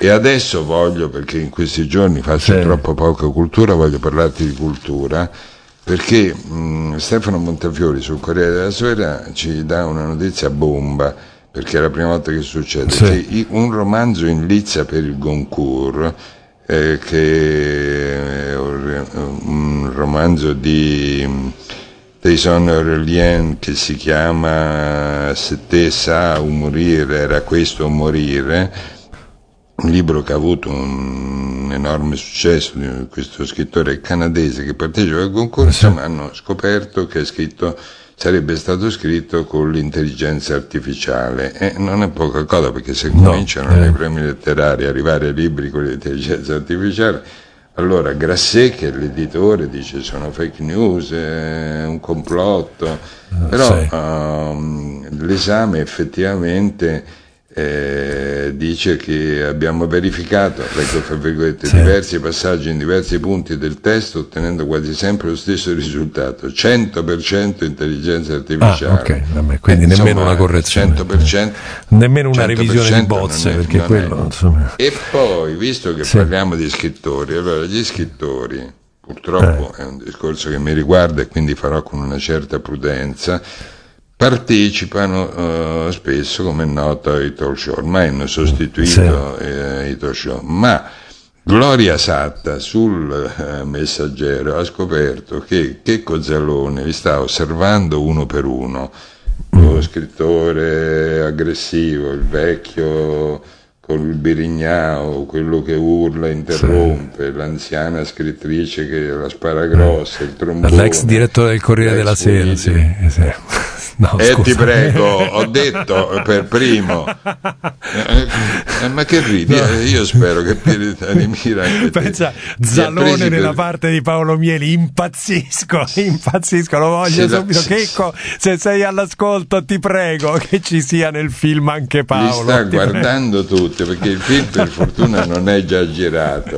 E adesso voglio, perché in questi giorni faccio troppo poca cultura, voglio parlarti di cultura, perché Stefano Montefiori sul Corriere della Sera ci dà una notizia bomba, perché è la prima volta che succede, che un romanzo in lizza per il Goncourt, che è un romanzo di Jason Aurélien che si chiama Se te sa o morire, era questo o morire, un libro che ha avuto un enorme successo di questo scrittore canadese che partecipa al concorso, ma hanno scoperto che sarebbe stato scritto con l'intelligenza artificiale, e non è poca cosa, perché se cominciano nei premi letterari a arrivare ai libri con l'intelligenza artificiale, allora Grasset, che è l'editore, dice sono fake news, è un complotto, però l'esame effettivamente dice che abbiamo verificato, leggo fra virgolette, diversi passaggi in diversi punti del testo, ottenendo quasi sempre lo stesso risultato, 100% intelligenza artificiale. Vabbè, quindi nemmeno una correzione, 100%, nemmeno una revisione di bozze, perché quello insomma. E poi, visto che parliamo di scrittori, allora gli scrittori, purtroppo è un discorso che mi riguarda e quindi farò con una certa prudenza, partecipano spesso, come è noto, ai talk show. Ormai hanno sostituito i talk show, ma Gloria Satta sul Messaggero ha scoperto che Checco Zalone li sta osservando uno per uno, lo scrittore aggressivo, il vecchio con il birignao, quello che urla e interrompe, l'anziana scrittrice che la spara grossa, il trombone, l'ex direttore del Corriere della Sera, No, ti prego, ho detto per primo, ma che ridi? Io spero che Pieri Mira pensa Zalone nella parte di Paolo Mieli, impazzisco, lo voglio subito. Checco, se sei all'ascolto ti prego che ci sia nel film anche Paolo. Li sta guardando tutti, perché il film per fortuna non è già girato,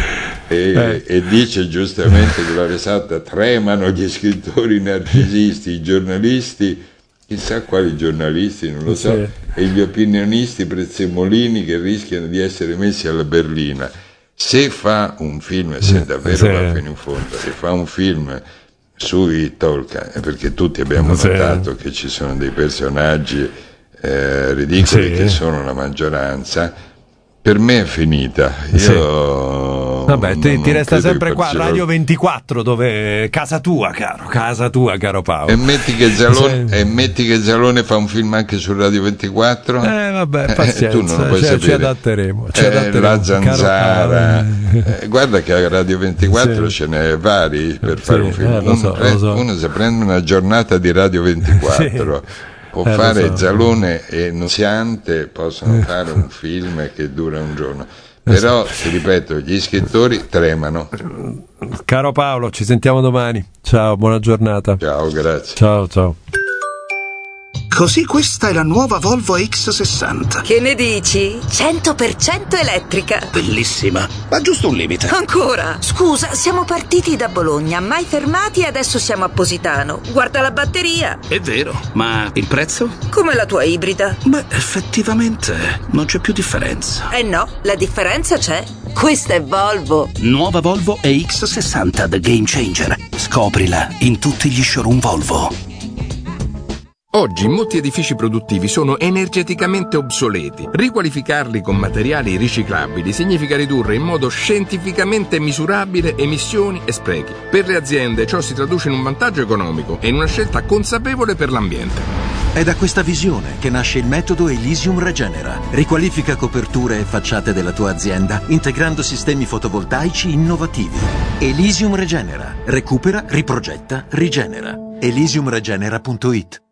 E dice giustamente Gloria Satta, tremano gli scrittori narcisisti, i giornalisti, chissà quali giornalisti, non lo so, e gli opinionisti prezzemolini che rischiano di essere messi alla berlina. Se fa un film, se davvero va fino in fondo, se fa un film sui Tolkien, perché tutti abbiamo notato che ci sono dei personaggi ridicoli che sono la maggioranza, per me è finita. Vabbè, ti resta sempre qua Radio 24, dove casa tua caro Paolo. E metti che Zalone fa un film anche su Radio 24. Vabbè, pazienza, tu non lo puoi sapere. Ci adatteremo. La Zanzara. Guarda che a Radio 24 ce n'è vari per fare un film. Lo so. Uno si prende una giornata di Radio 24. Può fare Zalone e Nunziante, possono fare un film che dura un giorno. Però, ti ripeto, gli scrittori tremano. Caro Paolo, ci sentiamo domani. Ciao, buona giornata. Ciao, grazie. Ciao. Così questa è la nuova Volvo X60. Che ne dici? 100% elettrica. Bellissima, ma giusto un limite. Ancora? Scusa, siamo partiti da Bologna, mai fermati e adesso siamo a Positano. Guarda la batteria. È vero, ma il prezzo? Come la tua ibrida. Beh, effettivamente non c'è più differenza. No, la differenza c'è. Questa è Volvo. Nuova Volvo EX60 The Game Changer. Scoprila in tutti gli showroom Volvo. Oggi molti edifici produttivi sono energeticamente obsoleti. Riqualificarli con materiali riciclabili significa ridurre in modo scientificamente misurabile emissioni e sprechi. Per le aziende ciò si traduce in un vantaggio economico e in una scelta consapevole per l'ambiente. È da questa visione che nasce il metodo Elysium Regenera. Riqualifica coperture e facciate della tua azienda, integrando sistemi fotovoltaici innovativi. Elysium Regenera. Recupera, riprogetta, rigenera. Elysiumregenera.it.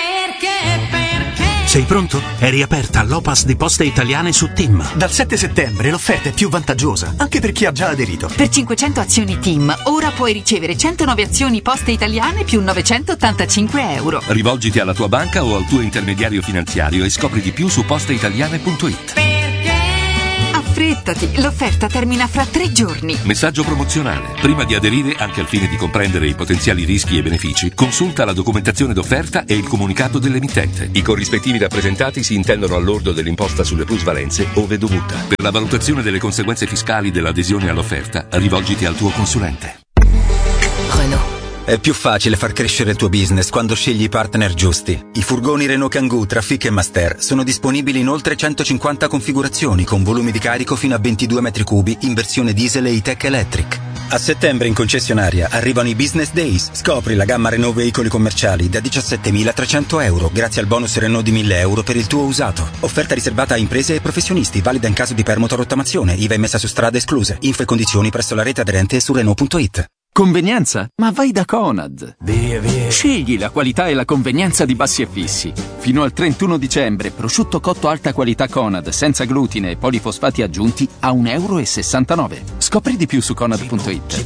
Sei pronto? È riaperta l'Opas di Poste Italiane su TIM. Dal 7 settembre l'offerta è più vantaggiosa, anche per chi ha già aderito. Per 500 azioni TIM, ora puoi ricevere 109 azioni Poste Italiane più 985 euro. Rivolgiti alla tua banca o al tuo intermediario finanziario e scopri di più su posteitaliane.it. Ha fretta Aspettati, l'offerta termina fra 3 giorni. Messaggio promozionale. Prima di aderire, anche al fine di comprendere i potenziali rischi e benefici, consulta la documentazione d'offerta e il comunicato dell'emittente. I corrispettivi rappresentati si intendono al lordo dell'imposta sulle plusvalenze ove dovuta. Per la valutazione delle conseguenze fiscali dell'adesione all'offerta, rivolgiti al tuo consulente. Renault. È più facile far crescere il tuo business quando scegli i partner giusti. I furgoni Renault Kangoo, Trafic e Master sono disponibili in oltre 150 configurazioni con volumi di carico fino a 22 metri cubi in versione diesel e E-Tech Electric. A settembre in concessionaria arrivano i Business Days. Scopri la gamma Renault veicoli commerciali da 17.300 euro grazie al bonus Renault di 1.000 euro per il tuo usato. Offerta riservata a imprese e professionisti, valida in caso di permuta-rottamazione, IVA e messa su strada escluse. Info e condizioni presso la rete aderente e su Renault.it. Convenienza? Ma vai da Conad. Via. Scegli la qualità e la convenienza di Bassi e Fissi. Fino al 31 dicembre, prosciutto cotto alta qualità Conad, senza glutine e polifosfati aggiunti, a €1,69. Scopri di più su Conad.it.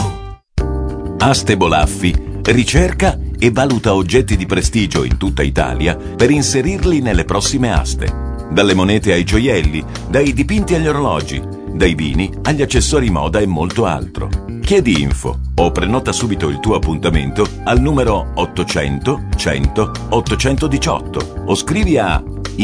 Aste Bolaffi ricerca e valuta oggetti di prestigio in tutta Italia per inserirli nelle prossime aste. Dalle monete ai gioielli, dai dipinti agli orologi, dai vini agli accessori moda e molto altro. Chiedi info o prenota subito il tuo appuntamento al numero 800 100 818 o scrivi a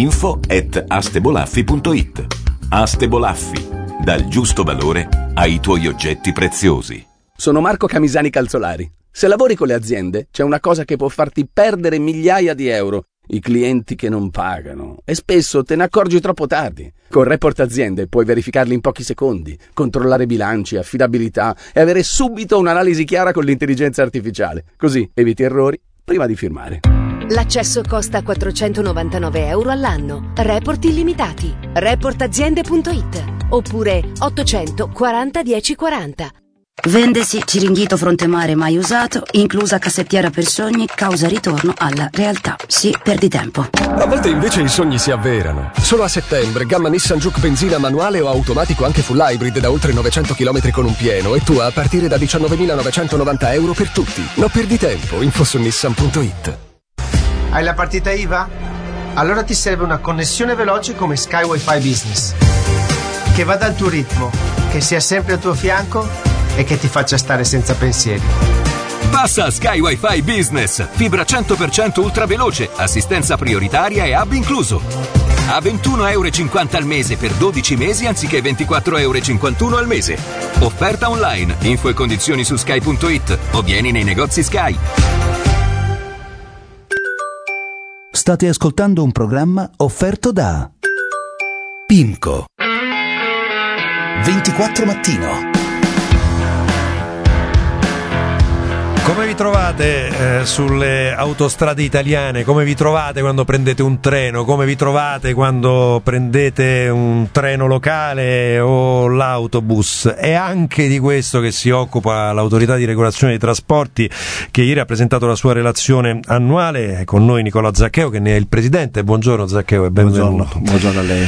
info@astebolaffi.it. Aste Bolaffi, dal giusto valore ai tuoi oggetti preziosi. Sono Marco Camisani Calzolari. Se lavori con le aziende, c'è una cosa che può farti perdere migliaia di euro: i clienti che non pagano. E spesso te ne accorgi troppo tardi. Con Report Aziende puoi verificarli in pochi secondi, controllare bilanci, affidabilità e avere subito un'analisi chiara con l'intelligenza artificiale. Così eviti errori prima di firmare. L'accesso costa €499 all'anno. Report illimitati. Reportaziende.it oppure 800 40 10 40. Vendesi Ciringhito Frontemare mai usato, inclusa cassettiera per sogni, causa ritorno alla realtà. Sì, perdi tempo. A volte invece i sogni si avverano. Solo a settembre, gamma Nissan Juke benzina manuale o automatico anche full hybrid da oltre 900 km con un pieno e tua a partire da €19.990 per tutti. Non perdi tempo, info su Nissan.it. Hai la partita IVA? Allora ti serve una connessione veloce come Sky Wi-Fi Business, che vada al tuo ritmo, che sia sempre al tuo fianco e che ti faccia stare senza pensieri. Passa a Sky Wi-Fi Business, fibra 100% ultra veloce, assistenza prioritaria e hub incluso. A €21,50 al mese per 12 mesi anziché €24,51 al mese. Offerta online, info e condizioni su Sky.it o vieni nei negozi Sky. State ascoltando un programma offerto da PIMCO. 24 Mattino. Come vi trovate sulle autostrade italiane? Come vi trovate quando prendete un treno? Come vi trovate quando prendete un treno locale o l'autobus? È anche di questo che si occupa l'Autorità di Regolazione dei Trasporti, che ieri ha presentato la sua relazione annuale. È con noi Nicola Zaccheo, che ne è il presidente. Buongiorno Zaccheo e benvenuto. Buongiorno a lei.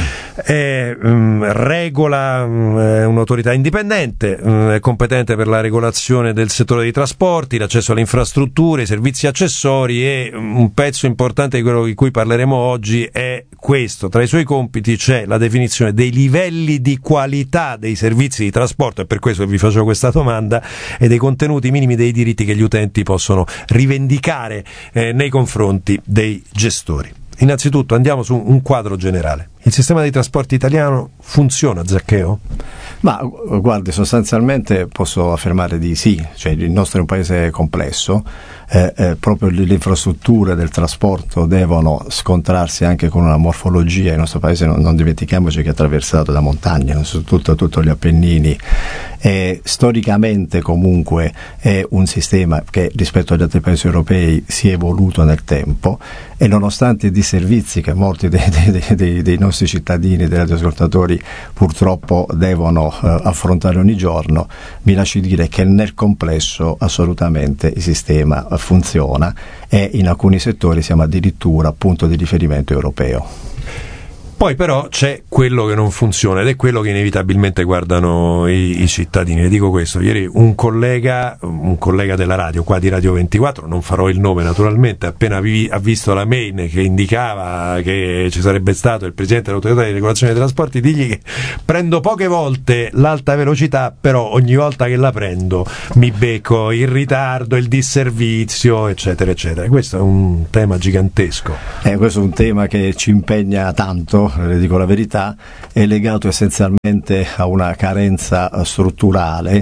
Regola un'autorità indipendente, è competente per la regolazione del settore dei trasporti, l'accesso alle infrastrutture, i servizi accessori, e un pezzo importante di quello di cui parleremo oggi è questo. Tra i suoi compiti c'è la definizione dei livelli di qualità dei servizi di trasporto, e per questo vi facevo questa domanda, e dei contenuti minimi dei diritti che gli utenti possono rivendicare nei confronti dei gestori. Innanzitutto andiamo su un quadro generale. Il sistema dei trasporti italiano funziona, Zaccheo? Ma guardi, sostanzialmente posso affermare di sì, cioè il nostro è un paese complesso, proprio le infrastrutture del trasporto devono scontrarsi anche con una morfologia. Il nostro paese, non dimentichiamoci che è attraversato da montagne, tutto gli Appennini, e storicamente comunque è un sistema che rispetto agli altri paesi europei si è evoluto nel tempo, e nonostante i disservizi che molti dei nostri cittadini, dei radioascoltatori purtroppo devono affrontare ogni giorno, mi lasci dire che nel complesso assolutamente il sistema funziona, e in alcuni settori siamo addirittura punto di riferimento europeo. Poi però c'è quello che non funziona ed è quello che inevitabilmente guardano i cittadini. Le dico questo: ieri un collega della radio, qua di Radio 24, non farò il nome naturalmente, appena ha visto la mail che indicava che ci sarebbe stato il presidente dell'autorità di regolazione dei trasporti, digli che prendo poche volte l'alta velocità, però ogni volta che la prendo mi becco il ritardo, il disservizio, eccetera eccetera. Questo è un tema gigantesco. Questo è un tema che ci impegna tanto, le dico la verità, è legato essenzialmente a una carenza strutturale,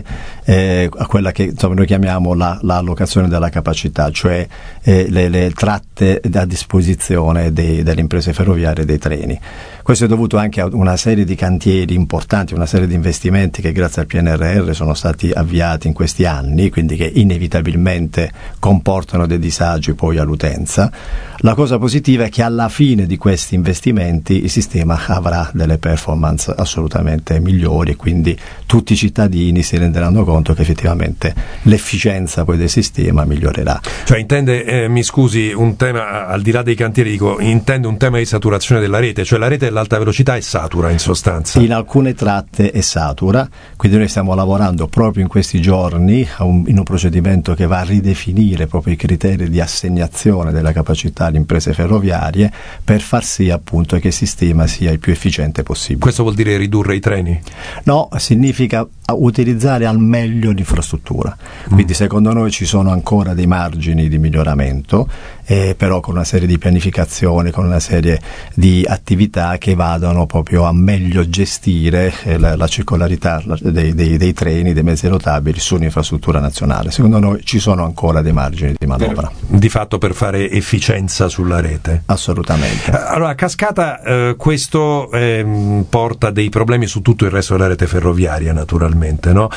a quella che noi chiamiamo l'allocazione della capacità, cioè le tratte a disposizione delle imprese ferroviarie e dei treni. Questo è dovuto anche a una serie di cantieri importanti, una serie di investimenti che grazie al PNRR sono stati avviati in questi anni, quindi che inevitabilmente comportano dei disagi poi all'utenza. La cosa positiva è che alla fine di questi investimenti il sistema avrà delle performance assolutamente migliori e quindi tutti i cittadini si renderanno conto che effettivamente l'efficienza poi del sistema migliorerà. Cioè intende, mi scusi, un tema al di là dei cantieri, intende un tema di saturazione della rete, cioè la rete dell'alta velocità è satura in sostanza? In alcune tratte è satura, quindi noi stiamo lavorando proprio in questi giorni in un procedimento che va a ridefinire proprio i criteri di assegnazione della capacità alle imprese ferroviarie per far sì appunto che il sistema sia il più efficiente possibile. Questo vuol dire ridurre i treni? No, significa utilizzare al meglio l'infrastruttura, quindi secondo noi ci sono ancora dei margini di miglioramento, però con una serie di pianificazioni, con una serie di attività che vadano proprio a meglio gestire la circolarità dei treni, dei mezzi rotabili sull'infrastruttura nazionale. Secondo noi ci sono ancora dei margini di manovra. Di fatto per fare efficienza sulla rete? Assolutamente. Allora, a cascata questo porta dei problemi su tutto il resto della rete ferroviaria, naturalmente, no?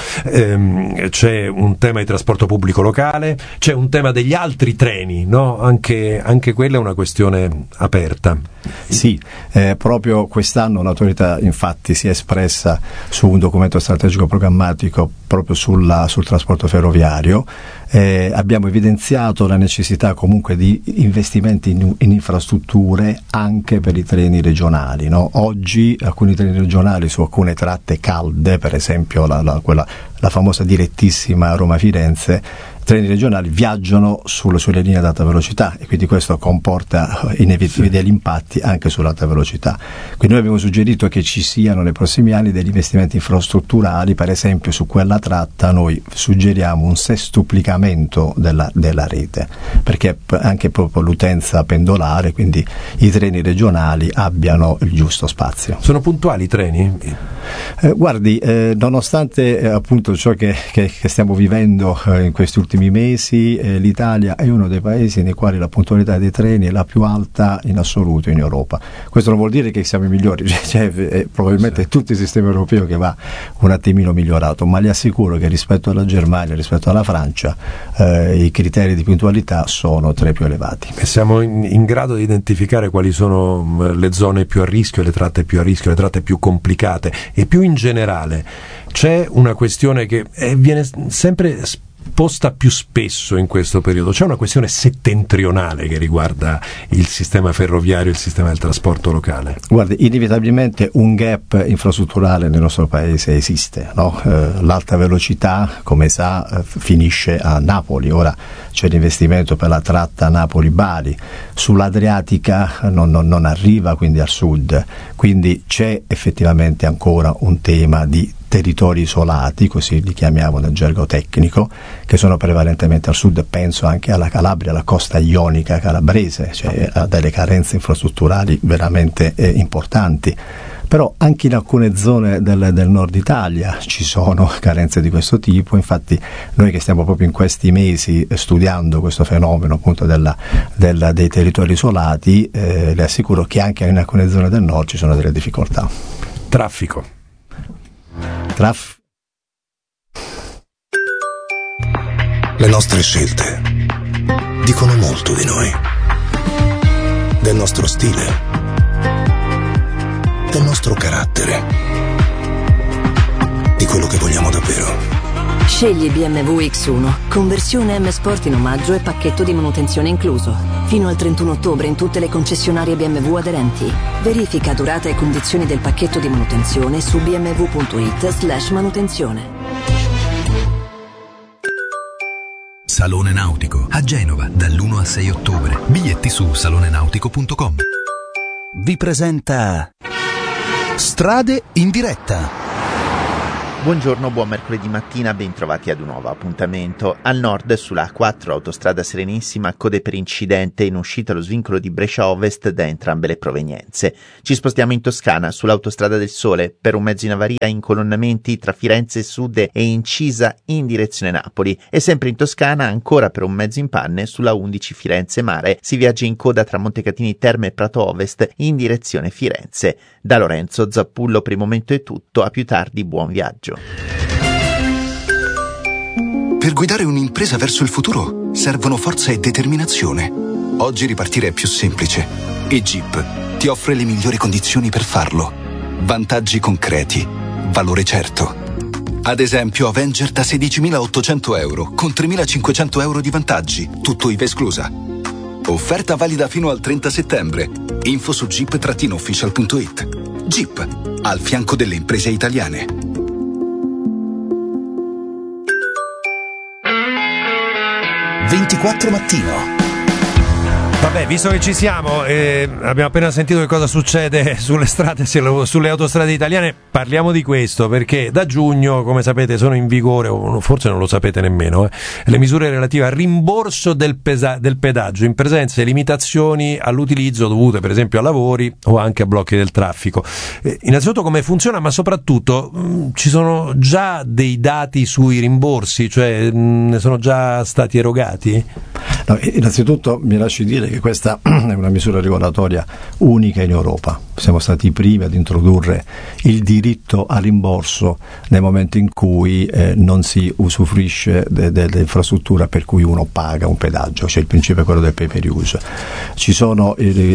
C'è un tema di trasporto pubblico locale, c'è un tema degli altri treni, no? Anche quella è una questione aperta. Sì, proprio quest'anno l'autorità infatti si è espressa su un documento strategico programmatico proprio sul trasporto ferroviario. Abbiamo evidenziato la necessità comunque di investimenti in infrastrutture anche per i treni regionali, no? Oggi alcuni treni regionali su alcune tratte calde, per esempio la famosa direttissima Roma-Firenze, treni regionali viaggiano sulle linee ad alta velocità e quindi questo comporta inevitabili impatti anche sull'alta velocità. Quindi noi abbiamo suggerito che ci siano nei prossimi anni degli investimenti infrastrutturali, per esempio su quella tratta noi suggeriamo un sestuplicamento della rete, perché anche proprio l'utenza pendolare, quindi i treni regionali abbiano il giusto spazio. Sono puntuali i treni? Guardi, nonostante appunto ciò che stiamo vivendo in questi ultimi mesi, l'Italia è uno dei paesi nei quali la puntualità dei treni è la più alta in assoluto in Europa. Questo non vuol dire che siamo i migliori, probabilmente tutto il sistema europeo che va un attimino migliorato, ma le assicuro che rispetto alla Germania, rispetto alla Francia, i criteri di puntualità sono tra i più elevati. E siamo in grado di identificare quali sono le zone più a rischio, le tratte più a rischio, le tratte più complicate, e più in generale c'è una questione che viene sempre posta più spesso in questo periodo, c'è una questione settentrionale che riguarda il sistema ferroviario e il sistema del trasporto locale. Guardi, inevitabilmente un gap infrastrutturale nel nostro paese esiste, no? L'alta velocità, come sa, finisce a Napoli, ora c'è l'investimento per la tratta Napoli-Bari, sull'Adriatica non arriva quindi al sud, quindi c'è effettivamente ancora un tema di territori isolati, così li chiamiamo nel gergo tecnico, che sono prevalentemente al sud. Penso anche alla Calabria, alla costa ionica calabrese, cioè ha delle carenze infrastrutturali veramente importanti. Però anche in alcune zone del nord Italia ci sono carenze di questo tipo. Infatti noi che stiamo proprio in questi mesi studiando questo fenomeno appunto dei territori isolati, le assicuro che anche in alcune zone del nord ci sono delle difficoltà. Traffico. Le nostre scelte dicono molto di noi, del nostro stile, del nostro carattere, di quello che vogliamo davvero. Scegli BMW X1, conversione M Sport in omaggio e pacchetto di manutenzione incluso. Fino al 31 ottobre in tutte le concessionarie BMW aderenti. Verifica durata e condizioni del pacchetto di manutenzione su bmw.it/manutenzione. Salone Nautico a Genova dall'1 al 6 ottobre. Biglietti su salonenautico.com. Vi presenta Strade in diretta. Buongiorno, buon mercoledì mattina, ben trovati ad un nuovo appuntamento. Al nord, sulla A4, autostrada Serenissima, code per incidente in uscita allo svincolo di Brescia Ovest da entrambe le provenienze. Ci spostiamo in Toscana, sull'autostrada del Sole, per un mezzo in avaria in colonnamenti tra Firenze Sud e Incisa in direzione Napoli. E sempre in Toscana, ancora per un mezzo in panne, sulla 11 Firenze Mare, si viaggia in coda tra Montecatini Terme e Prato Ovest in direzione Firenze. Da Lorenzo Zappullo per il momento è tutto, a più tardi, buon viaggio. Per guidare un'impresa verso il futuro servono forza e determinazione. Oggi ripartire è più semplice e Jeep ti offre le migliori condizioni per farlo. Vantaggi concreti, valore certo. Ad esempio Avenger da 16.800 euro con 3.500 euro di vantaggi, tutto IVA esclusa. Offerta valida fino al 30 settembre. Info su jeep-official.it. Jeep, al fianco delle imprese italiane. 24 Mattino. Vabbè, visto che ci siamo, abbiamo appena sentito che cosa succede sulle strade, sulle autostrade italiane, parliamo di questo, perché da giugno, come sapete, sono in vigore, o forse non lo sapete nemmeno, le misure relative al rimborso del pedaggio in presenza di limitazioni all'utilizzo dovute per esempio a lavori o anche a blocchi del traffico. Innanzitutto come funziona, ma soprattutto ci sono già dei dati sui rimborsi, cioè ne sono già stati erogati? No, innanzitutto mi lasci dire che questa è una misura regolatoria unica in Europa. Siamo stati i primi ad introdurre il diritto a rimborso nel momento in cui non si usufruisce dell'infrastruttura per cui uno paga un pedaggio, cioè il principio è quello del pay per use. Ci sono,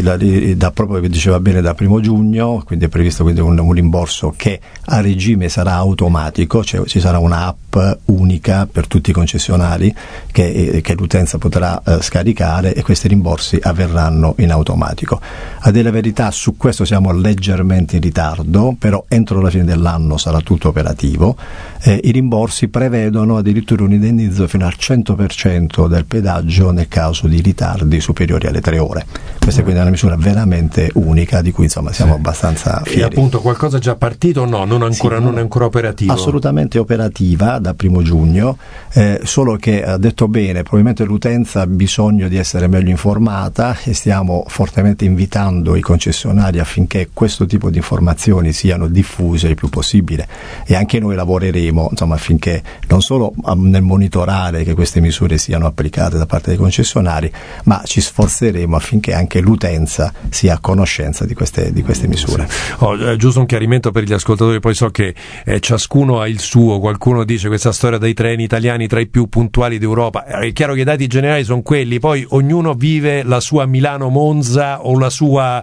proprio che diceva bene, da 1 giugno, quindi è previsto quindi un rimborso che a regime sarà automatico, cioè ci sarà un'app unica per tutti i concessionari che l'utenza potrà scaricare, e questi rimborsi avverranno in automatico. A dire la verità, su questo siamo leggermente in ritardo, però entro la fine dell'anno sarà tutto operativo. I rimborsi prevedono addirittura un indennizzo fino al 100% del pedaggio nel caso di ritardi superiori alle 3 ore. Questa è quindi una misura veramente unica di cui insomma siamo abbastanza fieri. E appunto qualcosa è già partito o no? Non è ancora operativo? Assolutamente operativa da 1 giugno, solo che ha detto bene, probabilmente l'utenza ha bisogno di essere meglio informata, e stiamo fortemente invitando i concessionari affinché questo tipo di informazioni siano diffuse il più possibile, e anche noi lavoreremo insomma affinché non solo nel monitorare che queste misure siano applicate da parte dei concessionari, ma ci sforzeremo affinché anche l'utenza sia a conoscenza di queste misure. Giusto un chiarimento per gli ascoltatori, poi so che ciascuno ha il suo, qualcuno dice questa storia dei treni italiani tra i più puntuali d'Europa, è chiaro che i dati generali sono quelli, poi ognuno vive la sua Milano-Monza o la sua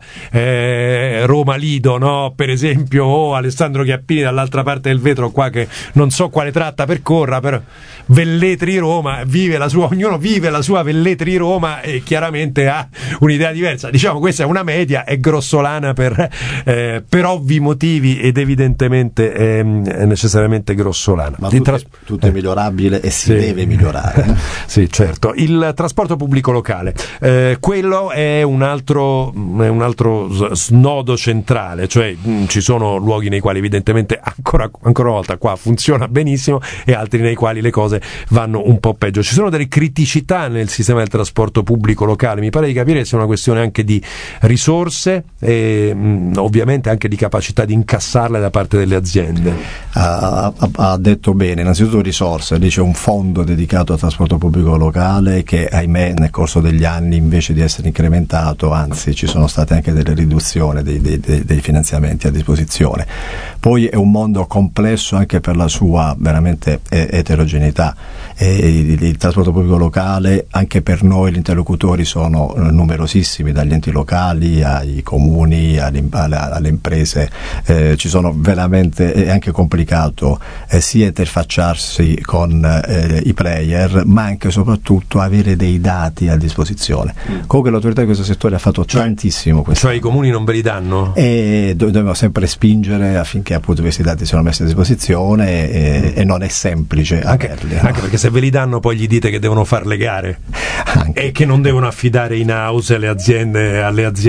Roma-Lido, no? Per esempio, o Alessandro Chiappini dall'altra parte del vetro qua, che non so quale tratta percorra, però Velletri-Roma ognuno vive la sua Velletri-Roma e chiaramente ha un'idea diversa. Diciamo, questa è una media, è grossolana per ovvi motivi, ed evidentemente è necessariamente grossolana. Ma tutto è migliorabile e si deve migliorare. Sì, certo. Il trasporto pubblico locale, quello è un altro snodo centrale, cioè ci sono luoghi nei quali evidentemente ancora una volta qua funziona benissimo e altri nei quali le cose vanno un po' peggio. Ci sono delle criticità nel sistema del trasporto pubblico locale, mi pare di capire che sia una questione anche di risorse e ovviamente anche di capacità di incassarle da parte delle aziende. Ha detto bene, innanzitutto risorse, lì c'è un fondo dedicato al trasporto pubblico locale che ahimè nel corso degli anni, invece di essere incrementato, anzi ci sono state anche delle riduzioni dei finanziamenti a disposizione. Poi è un mondo complesso anche per la sua veramente eterogeneità. Il trasporto pubblico locale, anche per noi gli interlocutori sono numerosissimi, dagli enti locali ai comuni alle imprese, ci sono veramente, è anche complicato complicato sia interfacciarsi con i player, ma anche e soprattutto avere dei dati a disposizione. Comunque l'autorità di questo settore ha fatto tantissimo questo. Cioè i comuni non ve li danno? E dobbiamo sempre spingere affinché appunto questi dati siano messi a disposizione e non è semplice averli. Anche perché se ve li danno poi gli dite che devono fare le gare e che non devono affidare in house alle aziende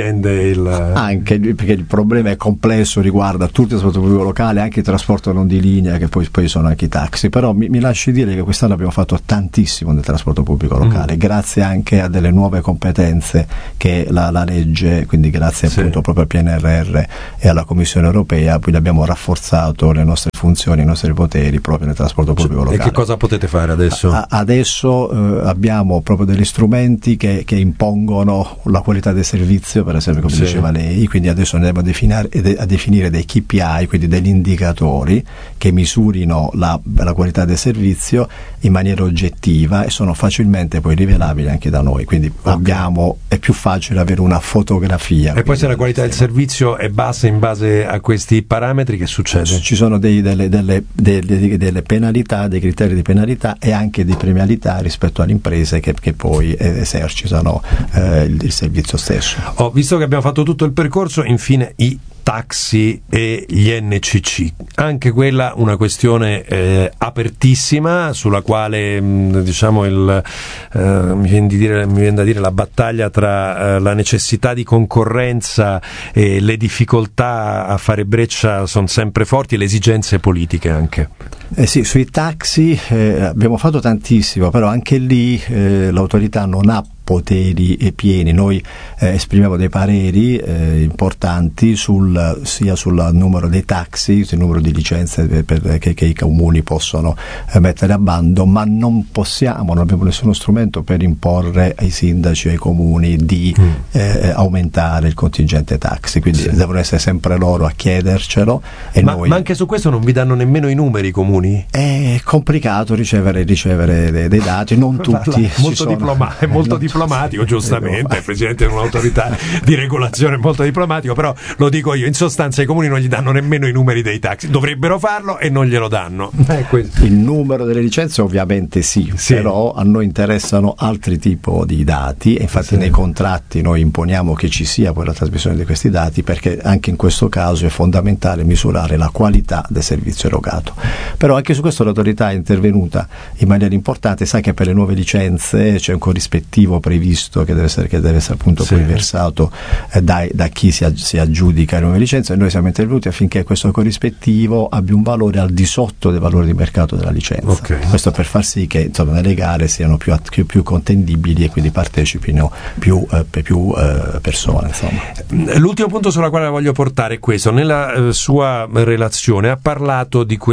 anche perché il problema è complesso, riguarda tutto il trasporto pubblico locale, anche il trasporto non di linea, che poi sono anche i taxi. Però mi lasci dire che quest'anno abbiamo fatto tantissimo nel trasporto pubblico locale, grazie anche a delle nuove competenze che la legge, quindi grazie appunto proprio al PNRR e alla Commissione europea, quindi abbiamo rafforzato le nostre funzioni, i nostri poteri proprio nel trasporto pubblico locale. E che cosa potete fare adesso? Adesso abbiamo proprio degli strumenti che impongono la qualità del servizio, per esempio, come diceva lei, quindi adesso andiamo a definire dei KPI, quindi degli indicatori che misurino la qualità del servizio in maniera oggettiva e sono facilmente poi rivelabili anche da noi, quindi è più facile avere una fotografia. E poi se la qualità del servizio è bassa in base a questi parametri, che succede? Ci sono delle penalità, dei criteri di penalità e anche di premialità rispetto alle imprese che poi esercitano il servizio stesso. Visto che abbiamo fatto tutto il percorso, infine i taxi e gli NCC, anche quella una questione apertissima, sulla quale diciamo mi viene da dire la battaglia tra la necessità di concorrenza e le difficoltà a fare breccia sono sempre forti, e le esigenze politiche anche. Sì, sui taxi abbiamo fatto tantissimo, però anche lì l'autorità non ha poteri pieni. Noi esprimiamo dei pareri importanti sia sul numero dei taxi, sul numero di licenze che i comuni possono mettere a bando, ma non abbiamo nessuno strumento per imporre ai sindaci e ai comuni di aumentare il contingente taxi, quindi devono essere sempre loro a chiedercelo. Ma anche su questo non vi danno nemmeno i numeri i comuni? È complicato ricevere dei dati, non tutti. È molto diplomatico, giustamente, il presidente di un'autorità di regolazione molto diplomatico, però lo dico io, in sostanza i comuni non gli danno nemmeno i numeri dei taxi, dovrebbero farlo e non glielo danno. Il numero delle licenze ovviamente sì, però a noi interessano altri tipi di dati e infatti nei contratti noi imponiamo che ci sia poi la trasmissione di questi dati, perché anche in questo caso è fondamentale misurare la qualità del servizio erogato. Però anche su questo l'autorità è intervenuta in maniera importante, sa che per le nuove licenze c'è un corrispettivo previsto che deve essere appunto poi versato da chi si aggiudica le nuove licenze, e noi siamo intervenuti affinché questo corrispettivo abbia un valore al di sotto del valore di mercato della licenza. Questo per far sì che insomma nelle gare siano più contendibili e quindi partecipino più persone, insomma. L'ultimo punto sulla quale voglio portare è questo: nella sua relazione ha parlato di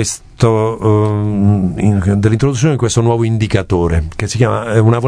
dell'introduzione di questo nuovo indicatore che si chiama una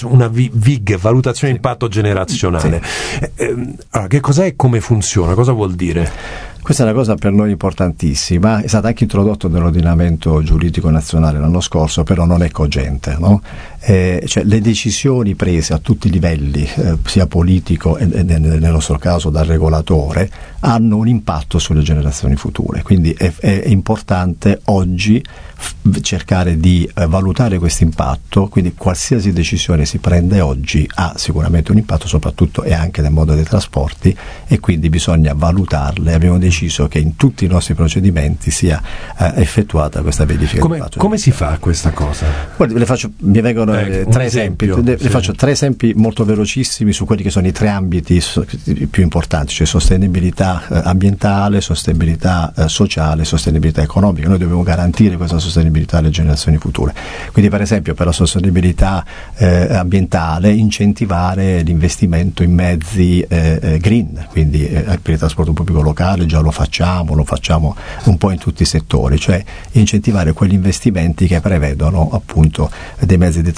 VIG, valutazione impatto generazionale. Allora, che cos'è e come funziona? Cosa vuol dire? Questa è una cosa per noi importantissima, è stata anche introdotto nell'ordinamento giuridico nazionale l'anno scorso, però non è cogente, no? Cioè le decisioni prese a tutti i livelli, sia politico e nel nostro caso dal regolatore, hanno un impatto sulle generazioni future, quindi è importante oggi cercare di valutare questo impatto, quindi qualsiasi decisione si prende oggi ha sicuramente un impatto, soprattutto e anche nel mondo dei trasporti, e quindi bisogna valutarle. Abbiamo deciso che in tutti i nostri procedimenti sia effettuata questa verifica. Come si fa questa cosa? Guardi, mi vengono tre esempi. Le faccio tre esempi molto velocissimi su quelli che sono i tre ambiti più importanti, cioè sostenibilità ambientale, sostenibilità sociale e sostenibilità economica. Noi dobbiamo garantire questa sostenibilità alle generazioni future. Quindi per esempio per la sostenibilità ambientale incentivare l'investimento in mezzi green, quindi per il trasporto pubblico locale già lo facciamo un po' in tutti i settori, cioè incentivare quegli investimenti che prevedono appunto dei mezzi di trasporto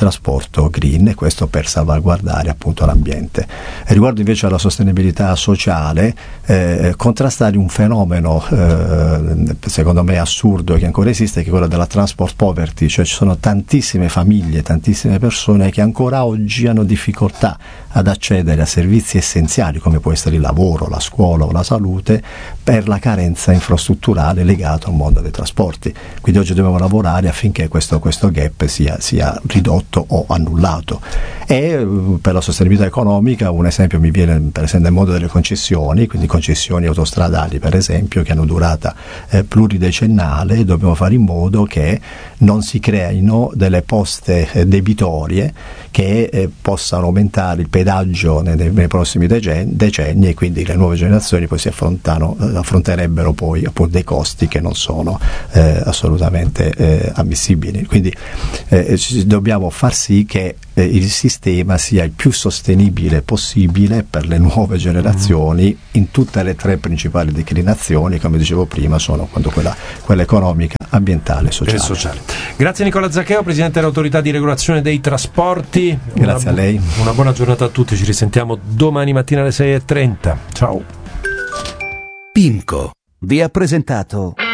trasporto green, e questo per salvaguardare appunto l'ambiente. E riguardo invece alla sostenibilità sociale, contrastare un fenomeno secondo me assurdo che ancora esiste, che è quello della transport poverty, cioè ci sono tantissime famiglie, tantissime persone che ancora oggi hanno difficoltà ad accedere a servizi essenziali come può essere il lavoro, la scuola o la salute, per la carenza infrastrutturale legata al mondo dei trasporti. Quindi oggi dobbiamo lavorare affinché questo gap sia ridotto o annullato. E per la sostenibilità economica un esempio mi viene per esempio nel mondo delle concessioni, quindi concessioni autostradali per esempio, che hanno durata pluridecennale. Dobbiamo fare in modo che non si creino delle poste debitorie che possano aumentare il pedaggio nei prossimi decenni, e quindi le nuove generazioni poi affronterebbero poi appunto dei costi che non sono assolutamente ammissibili. Quindi dobbiamo far sì che il sistema sia il più sostenibile possibile per le nuove generazioni in tutte le tre principali declinazioni, come dicevo prima, sono quella economica, ambientale e sociale. Grazie Nicola Zaccheo, Presidente dell'Autorità di Regolazione dei Trasporti. Grazie a lei. Una buona giornata a tutti, ci risentiamo domani mattina alle 6:30. Ciao. PIMCO vi ha presentato